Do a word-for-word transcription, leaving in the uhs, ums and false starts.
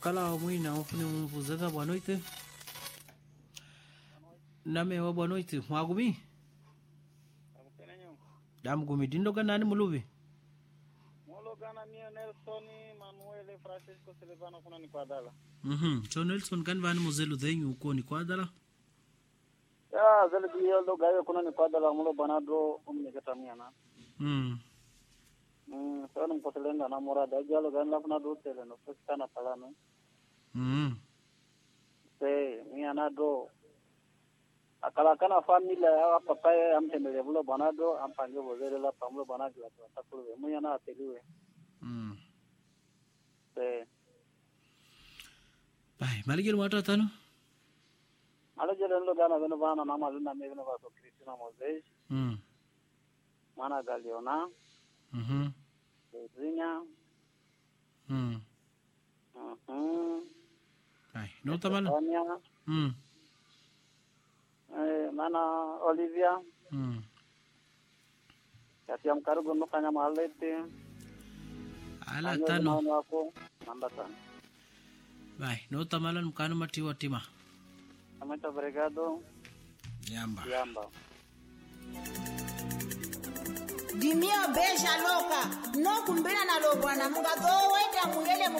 kala mwina ofune mvuzeza boa noite. Name wa boa noite. Mwagumi? Dam gumi dindo kanani muluvi? Molo gana mio Nelson Manuel Francisco Silvano kuna ni kwadala. Mhm. So Nelson kan vani mozelo dhenyu uko ni kwadala? Ya zele biyo lo gayo kuna ni kwadala molo banadro umniketa mia na. Mhm. Mm, so nmpotelenga na morada jalo gana kuna do tele no fuskana palano. Mhm. Se mia na do akala kana familia ya papa ya amtembele bulo banado ampange bozele la pamulo banado la takuluwe munya na ateliwe. Mhm. Se Bai, maligel wata tano? Alajele ndo gana veno bana na mazuna meveno baso Cristina Moses. Mhm. Mana Galiona. Mhm. Zinya. Mhm. Mhm. Bai, no tamala? Mhm. Eh, mana Olivia. Mhm. Kasi amkarugo no kanya malete. Ala tano. Ano ako nandatan. Bai, no tamala mkano matiwa tima. Ameta obrigado. Yamba. Yamba. Dimia beja loka no kumbena na lo bwana mugato wenda muyele